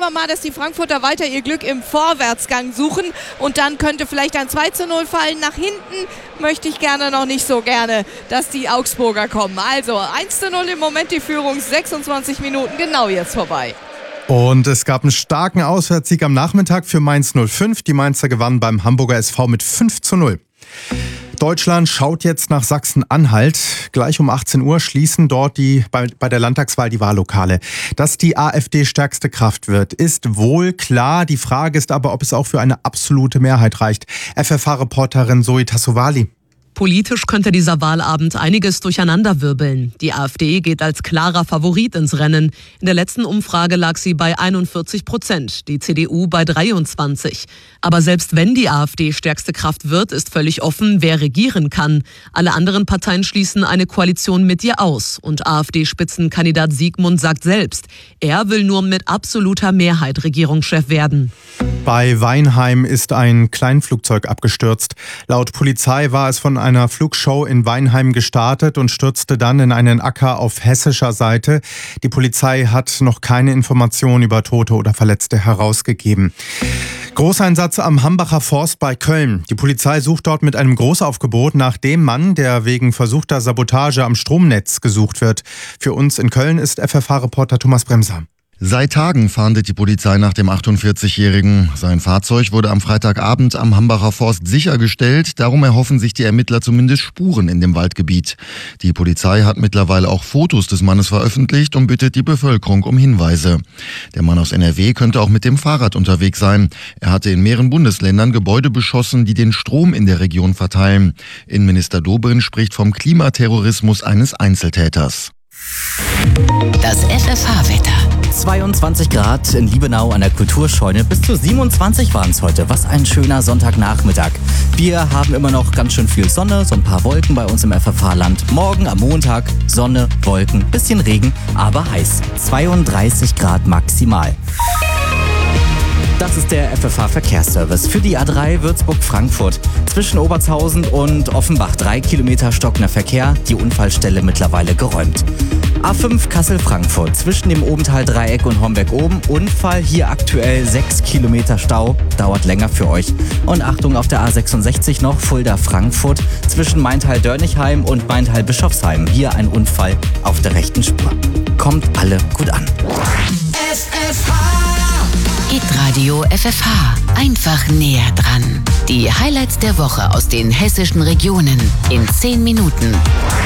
wir mal, dass die Frankfurter weiter ihr Glück im Vorwärtsgang suchen und dann könnte vielleicht ein 2:0 fallen. Nach hinten möchte ich gerne noch nicht so gerne, dass die Augsburger kommen. Also 1:0 im Moment die Führung, 26 Minuten genau jetzt vorbei. Und es gab einen starken Auswärtssieg am Nachmittag für Mainz 05. Die Mainzer gewannen beim Hamburger SV mit 5:0. Deutschland schaut jetzt nach Sachsen-Anhalt. Gleich um 18 Uhr schließen dort bei der Landtagswahl die Wahllokale. Dass die AfD stärkste Kraft wird, ist wohl klar. Die Frage ist aber, ob es auch für eine absolute Mehrheit reicht. FFH-Reporterin Zoe Tassovali. Politisch könnte dieser Wahlabend einiges durcheinanderwirbeln. Die AfD geht als klarer Favorit ins Rennen. In der letzten Umfrage lag sie bei 41%, die CDU bei 23%. Aber selbst wenn die AfD stärkste Kraft wird, ist völlig offen, wer regieren kann. Alle anderen Parteien schließen eine Koalition mit ihr aus. Und AfD-Spitzenkandidat Siegmund sagt selbst, er will nur mit absoluter Mehrheit Regierungschef werden. Bei Weinheim ist ein Kleinflugzeug abgestürzt. Laut Polizei war es von einer Flugshow in Weinheim gestartet und stürzte dann in einen Acker auf hessischer Seite. Die Polizei hat noch keine Informationen über Tote oder Verletzte herausgegeben. Großeinsatz am Hambacher Forst bei Köln. Die Polizei sucht dort mit einem Großaufgebot nach dem Mann, der wegen versuchter Sabotage am Stromnetz gesucht wird. Für uns in Köln ist FFH-Reporter Thomas Bremser. Seit Tagen fahndet die Polizei nach dem 48-Jährigen. Sein Fahrzeug wurde am Freitagabend am Hambacher Forst sichergestellt. Darum erhoffen sich die Ermittler zumindest Spuren in dem Waldgebiet. Die Polizei hat mittlerweile auch Fotos des Mannes veröffentlicht und bittet die Bevölkerung um Hinweise. Der Mann aus NRW könnte auch mit dem Fahrrad unterwegs sein. Er hatte in mehreren Bundesländern Gebäude beschossen, die den Strom in der Region verteilen. Innenminister Dobrindt spricht vom Klimaterrorismus eines Einzeltäters. Das FFH-Wetter. 22 Grad in Liebenau an der Kulturscheune. Bis zu 27 waren es heute. Was ein schöner Sonntagnachmittag. Wir haben immer noch ganz schön viel Sonne, so ein paar Wolken bei uns im FFH-Land. Morgen am Montag Sonne, Wolken, bisschen Regen, aber heiß. 32 Grad maximal. Das ist der FFH-Verkehrsservice für die A3 Würzburg-Frankfurt. Zwischen Obertshausen und Offenbach 3 Kilometer stockender Verkehr, die Unfallstelle mittlerweile geräumt. A5 Kassel-Frankfurt zwischen dem Obenthal-Dreieck und Homberg-Oben. Unfall, hier aktuell 6 Kilometer Stau, dauert länger für euch. Und Achtung auf der A66 noch, Fulda-Frankfurt zwischen Maintal-Dörnigheim und Maintal-Bischofsheim. Hier ein Unfall auf der rechten Spur. Kommt alle gut an. Hitradio FFH. Einfach näher dran. Die Highlights der Woche aus den hessischen Regionen in 10 Minuten.